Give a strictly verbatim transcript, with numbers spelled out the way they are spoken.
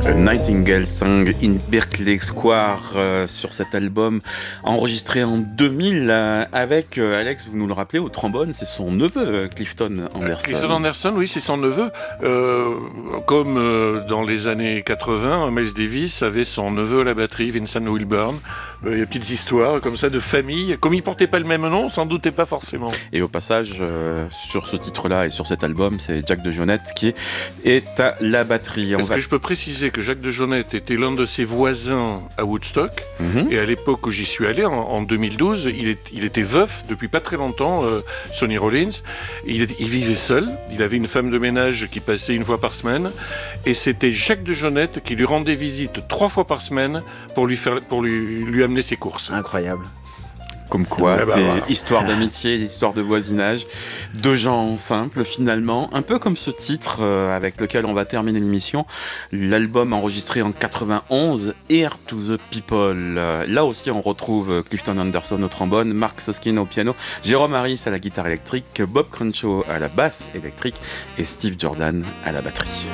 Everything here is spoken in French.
Nightingale Sang in Berkeley Square euh, sur cet album enregistré en deux mille euh, avec, euh, Alex, vous nous le rappelez, au trombone, c'est son neveu euh, Clifton Anderson. Clifton Anderson, oui, c'est son neveu. Euh, comme euh, dans les années quatre-vingts, Miles Davis avait son neveu à la batterie, Vincent Wilburn. Euh, il y a des petites histoires comme ça de famille. Comme il portait pas le même nom, on s'en doutait pas forcément. Et au passage, euh, sur ce titre-là et sur cet album, c'est Jack DeJohnette qui est à la batterie. Est-ce va... que je peux préciser que Jack DeJohnette était l'un de ses voisins à Woodstock, mm-hmm. et à l'époque où j'y suis allé, en, en deux mille douze, il, est, il était veuf depuis pas très longtemps, euh, Sonny Rollins. Il, il vivait seul, il avait une femme de ménage qui passait une fois par semaine, et c'était Jack DeJohnette qui lui rendait visite trois fois par semaine pour lui, faire, pour lui, lui amener ses courses. Incroyable. Comme quoi, c'est, c'est bah, voilà. Histoire d'amitié, histoire de voisinage, de gens simples finalement, un peu comme ce titre euh, avec lequel on va terminer l'émission, l'album enregistré en quatre-vingt-onze, Here to the People. Euh, là aussi on retrouve Clifton Anderson au trombone, Mark Suskin au piano, Jérôme Harris à la guitare électrique, Bob Crenshaw à la basse électrique et Steve Jordan à la batterie.